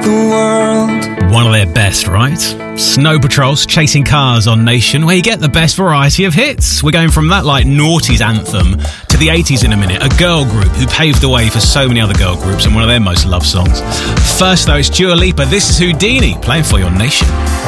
the world. One of their best, right? Snow Patrol's Chasing Cars on Nation, where you get the best variety of hits. We're going from that like noughties anthem to the 80s in a minute, a girl group who paved the way for so many other girl groups and one of their most loved songs. First though, it's Dua Lipa. This is Houdini playing for your Nation.